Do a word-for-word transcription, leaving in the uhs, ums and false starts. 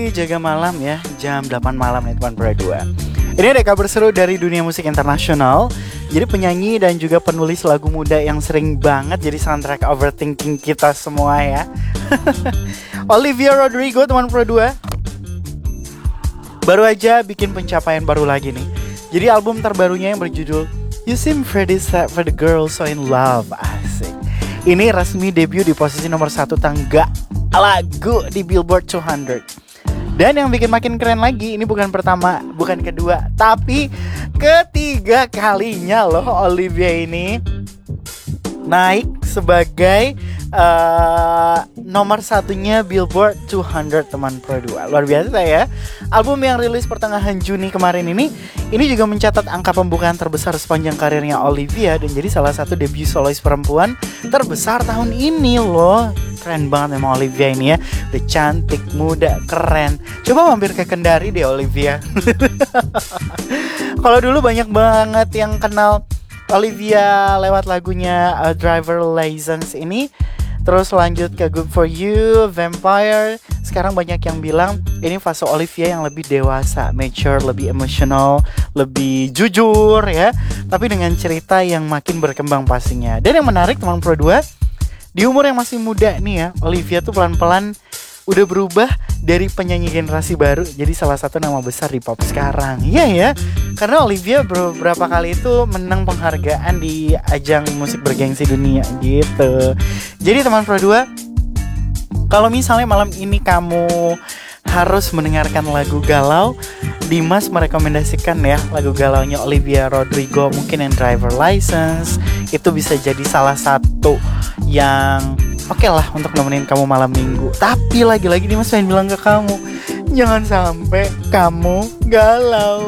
lagi jaga malam ya, jam delapan malam nih teman berdua. Ini ada kabar seru dari dunia musik internasional. Jadi penyanyi dan juga penulis lagu muda yang sering banget jadi soundtrack overthinking kita semua ya. Olivia Rodrigo teman berdua baru aja bikin pencapaian baru lagi nih. Jadi album terbarunya yang berjudul You Seem Pretty Sad for the Girl So In Love, asik. Ini resmi debut di posisi nomor satu tangga lagu di Billboard dua ratus. Dan yang bikin makin keren lagi, ini bukan pertama, bukan kedua, tapi ketiga kalinya loh Olivia ini naik sebagai uh, nomor satunya Billboard dua ratus teman Pro dua. Luar biasa ya. Album yang rilis pertengahan Juni kemarin ini Ini juga mencatat angka pembukaan terbesar sepanjang karirnya Olivia. Dan jadi salah satu debut solois perempuan terbesar tahun ini loh. Keren banget memang Olivia ini ya. Udah cantik, muda, keren. Coba mampir ke Kendari deh Olivia. Kalau dulu banyak banget yang kenal Olivia lewat lagunya uh, Driver License ini. Terus lanjut ke Good For You, Vampire. Sekarang banyak yang bilang ini fase Olivia yang lebih dewasa, mature, lebih emosional, lebih jujur ya. Tapi dengan cerita yang makin berkembang pastinya. Dan yang menarik teman Pro dua, di umur yang masih muda nih ya, Olivia tuh pelan-pelan udah berubah dari penyanyi generasi baru jadi salah satu nama besar di pop sekarang. Iya ya, karena Olivia beberapa kali itu menang penghargaan di ajang musik bergengsi dunia gitu. Jadi teman Pro dua, kalau misalnya malam ini kamu harus mendengarkan lagu galau, Dimas merekomendasikan ya lagu galaunya Olivia Rodrigo, mungkin yang Driver License. Itu bisa jadi salah satu yang oke okay lah untuk nemenin kamu malam minggu. Tapi lagi-lagi Dimas pengen bilang ke kamu, jangan sampai kamu galau.